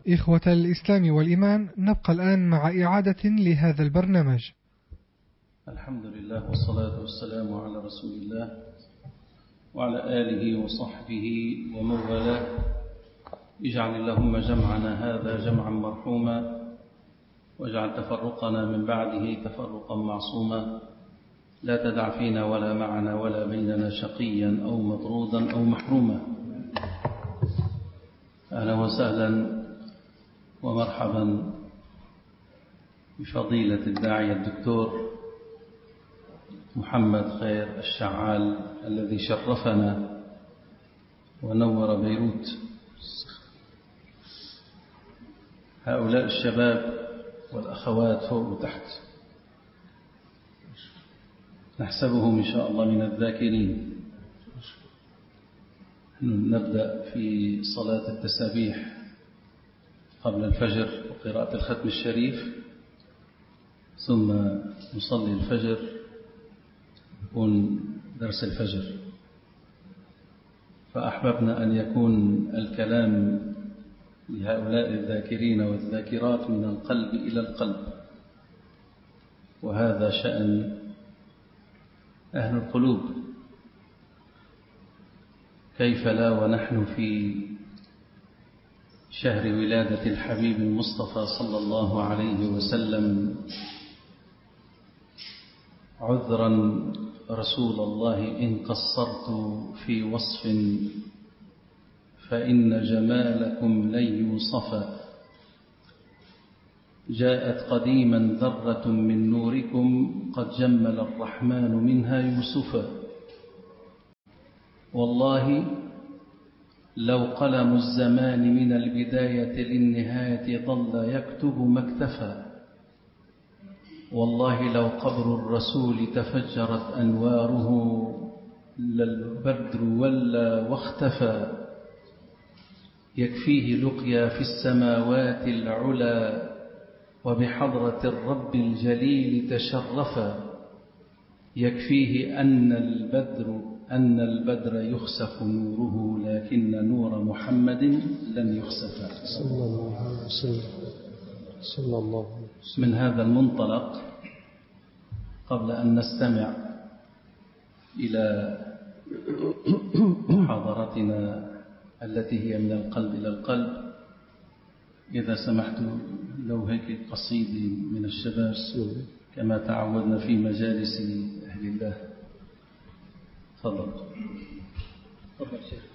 إخوة الإسلام والإيمان، نبقى الآن مع إعادة لهذا البرنامج. الحمد لله والصلاة والسلام على رسول الله وعلى آله وصحبه ومن والاه. اجعل اللهم جمعنا هذا جمعا مرحوما، واجعل تفرقنا من بعده تفرقا معصوما، لا تدع فينا ولا معنا ولا بيننا شقيا أو مطرودا أو محروما. أهلا وسهلا ومرحبا بفضيلة الداعية الدكتور محمد خير الشعال الذي شرفنا ونور بيروت. هؤلاء الشباب والأخوات فوق وتحت نحسبهم إن شاء الله من الذاكرين. نبدأ في صلاة التسابيح قبل الفجر وقراءة الختم الشريف، ثم نصلي الفجر ودرس الفجر. فأحببنا أن يكون الكلام لهؤلاء الذاكرين والذاكرات من القلب إلى القلب، وهذا شأن أهل القلوب. كيف لا ونحن في شهر ولادة الحبيب المصطفى صلى الله عليه وسلم. عذرا رسول الله إن قصرت في وصف، فإن جمالكم لن يوصفا. جاءت قديما ذرة من نوركم، قد جمل الرحمن منها يوسفا. والله لو قلم الزمان من البداية للنهاية ظل يكتب ما اكتفى. والله لو قبر الرسول تفجرت أنواره للبدر ولا واختفى. يكفيه لقيا في السماوات العلا، وبحضرة الرب الجليل تشرفا. يكفيه أن البدر يخسف نوره، لكن نور محمد لن يخسف صلى الله عليه وسلم. صلى الله عليه وسلم. من هذا المنطلق، قبل أن نستمع إلى محاضرتنا التي هي من القلب إلى القلب، إذا سمحت لو هيك قصيدة من الشباب كما تعودنا في مجالس أهل الله. تفضل.